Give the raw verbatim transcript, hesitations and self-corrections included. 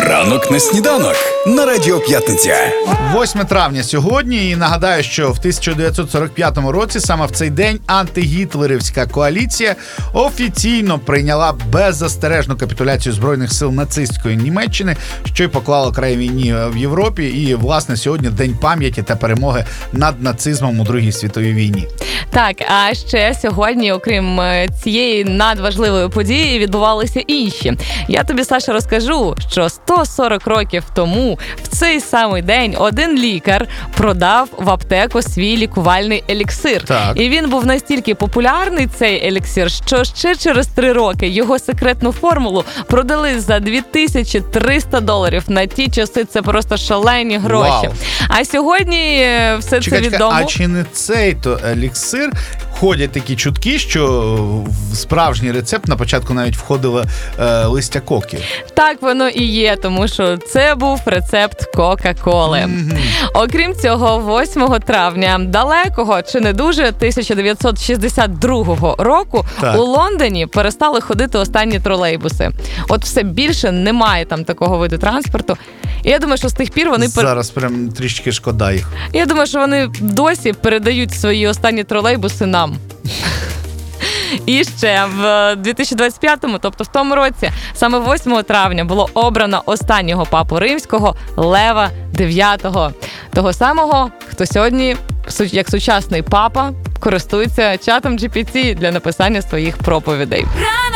Ранок на сніданок на Радіо П'ятниця. восьме травня сьогодні, і нагадаю, що в тисяча дев'ятсот сорок п'ятому році саме в цей день антигітлерівська коаліція офіційно прийняла беззастережну капітуляцію Збройних сил нацистської Німеччини, що й поклало край війні в Європі. І, власне, сьогодні День пам'яті та перемоги над нацизмом у Другій світовій війні. Так, а ще сьогодні, окрім цієї надважливої події, відбувалися інші. Я тобі, Саша, розкажу, що сто сорок років тому в цей самий день один лікар продав в аптеку свій лікувальний еліксир. Так. І він був настільки популярний, цей еліксир, що ще через три роки його секретну формулу продали за дві тисячі триста доларів. На ті часи це просто шалені гроші. Вау. А сьогодні все Чекай, це чекай, відомо. а чи не цей то еліксир? Ходять такі чутки, що в справжній рецепт на початку навіть входило е, листя коки. Так воно і є, тому що це був рецепт Кока-Коли. Mm-hmm. Окрім цього, восьмого травня далекого чи не дуже тисяча дев'ятсот шістдесят другого року так. у Лондоні перестали ходити останні тролейбуси. От все більше немає там такого виду транспорту. І я думаю, що з тих пір вони... Зараз прям трішки шкода їх. Я думаю, що вони досі передають свої останні тролейбуси нам. І ще в дві тисячі двадцять п'ятому, тобто в тому році, саме восьмого травня було обрано останнього папу римського Лева дев'ятого. Того самого, хто сьогодні, як сучасний папа, користується чатом джі пі ті для написання своїх проповідей.